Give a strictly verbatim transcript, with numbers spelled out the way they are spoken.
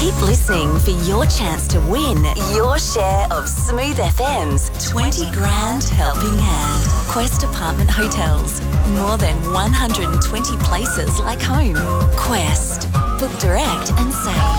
Keep listening for your chance to win your share of Smooth F M's twenty grand helping hand. Quest Apartment Hotels. More than one hundred twenty places like home. Quest. Book direct and save.